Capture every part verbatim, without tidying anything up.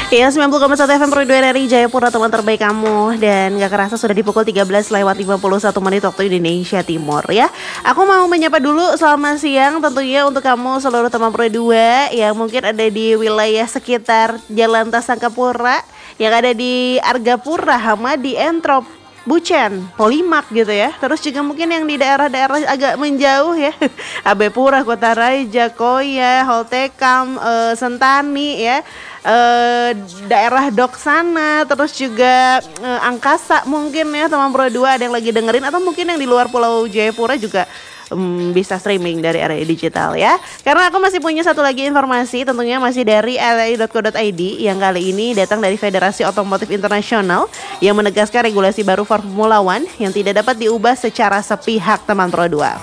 Iya, sembilan puluh koma satu F M Pro dua R R I Jayapura, teman terbaik kamu. Dan gak kerasa sudah di pukul tiga belas lewat lima puluh satu menit waktu Indonesia Timur ya. Aku mau menyapa dulu selamat siang tentunya untuk kamu seluruh teman Pro dua yang mungkin ada di wilayah sekitar Jalan Tasangkapura, yang ada di Argapura, Hamadi, Entrop, Bucen, Polimak gitu ya. Terus juga mungkin yang di daerah-daerah agak menjauh ya, Abepura, Kota Raja, Koya, Holtekam, e, Sentani ya, e, daerah Doksana, terus juga e, Angkasa mungkin ya teman Pro dua ada yang lagi dengerin, atau mungkin yang di luar Pulau Jayapura juga Um, bisa streaming dari R R I Digital ya. Karena aku masih punya satu lagi informasi, tentunya masih dari r r i dot co dot i d, yang kali ini datang dari Federasi Otomotif Internasional yang menegaskan regulasi baru Formula One yang tidak dapat diubah secara sepihak teman Pro dua.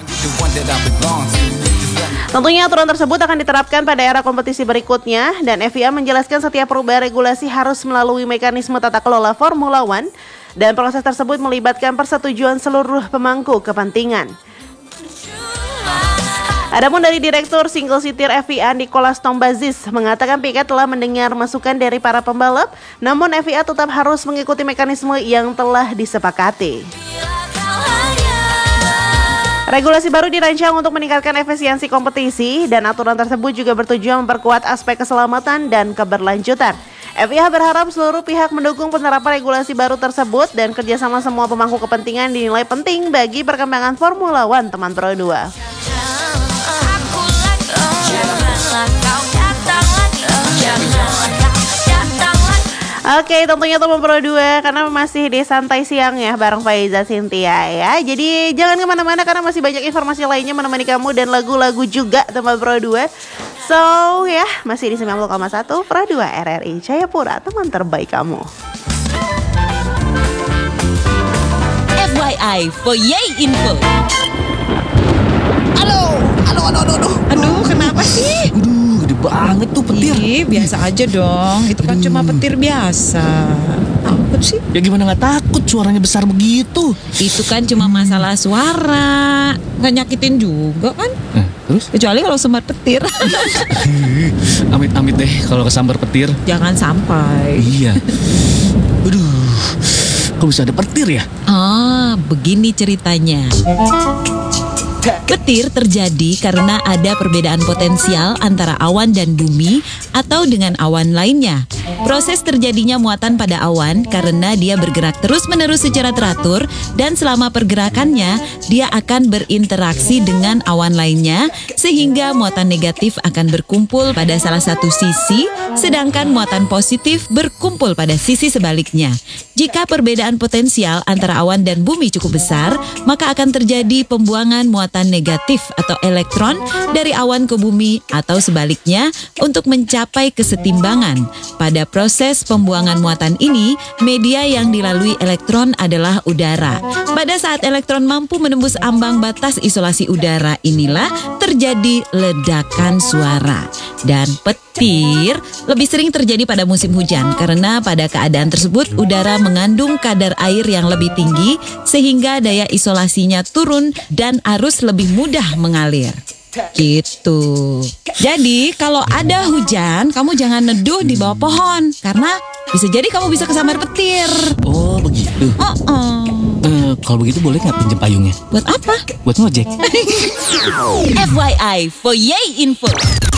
Tentunya aturan tersebut akan diterapkan pada era kompetisi berikutnya, dan F I A menjelaskan setiap perubahan regulasi harus melalui mekanisme tata kelola Formula One, dan proses tersebut melibatkan persetujuan seluruh pemangku kepentingan. Adapun dari Direktur Single Seater F I A Nicholas Tombazis mengatakan pihaknya telah mendengar masukan dari para pembalap, namun F I A tetap harus mengikuti mekanisme yang telah disepakati. Regulasi baru dirancang untuk meningkatkan efisiensi kompetisi, dan aturan tersebut juga bertujuan memperkuat aspek keselamatan dan keberlanjutan. F I A berharap seluruh pihak mendukung penerapan regulasi baru tersebut, dan kerjasama semua pemangku kepentingan dinilai penting bagi perkembangan Formula One teman Pro dua. Oke, tentunya teman Pro dua, karena masih di santai siang ya bareng Faiza Cynthia ya. Jadi jangan kemana-mana karena masih banyak informasi lainnya menemani kamu, dan lagu-lagu juga teman Pro dua. So ya, masih di sembilan puluh koma satu Pro dua R R I Jayapura, teman terbaik kamu. F Y I for Yay Info. Aduh, aduh, aduh, aduh, aduh. Aduh, kenapa sih? Aduh, gede banget tuh petir. Ih, biasa aja dong. Itu kan Aduh. cuma petir biasa. Takut sih? Ya gimana gak takut, suaranya besar begitu. Itu kan cuma masalah suara. Nggak nyakitin juga kan? Eh, terus? Kecuali kalau sempat petir. Amit-amit deh kalau kesambar petir. Jangan sampai. Iya. Aduh, kok bisa ada petir ya? Ah, begini ceritanya. Petir terjadi karena ada perbedaan potensial antara awan dan bumi atau dengan awan lainnya. Proses terjadinya muatan pada awan karena dia bergerak terus-menerus secara teratur, dan selama pergerakannya dia akan berinteraksi dengan awan lainnya sehingga muatan negatif akan berkumpul pada salah satu sisi, sedangkan muatan positif berkumpul pada sisi sebaliknya. Jika perbedaan potensial antara awan dan bumi cukup besar, maka akan terjadi pembuangan muatan negatif atau elektron dari awan ke bumi atau sebaliknya untuk mencapai kesetimbangan. Pada proses pembuangan muatan ini, media yang dilalui elektron adalah udara. Pada saat elektron mampu menembus ambang batas isolasi udara, inilah terjadi ledakan suara. Dan petir lebih sering terjadi pada musim hujan karena pada keadaan tersebut udara mengandung kadar air yang lebih tinggi sehingga daya isolasinya turun dan arus lebih mudah mengalir. Gitu. Jadi kalau ada hujan, kamu jangan neduh di bawah pohon karena bisa jadi kamu bisa kesambar petir. Oh begitu. Oh-oh. Eh, kalau begitu boleh nggak pinjem payungnya? Buat apa? Buat ngojek. F Y I for Yay Info.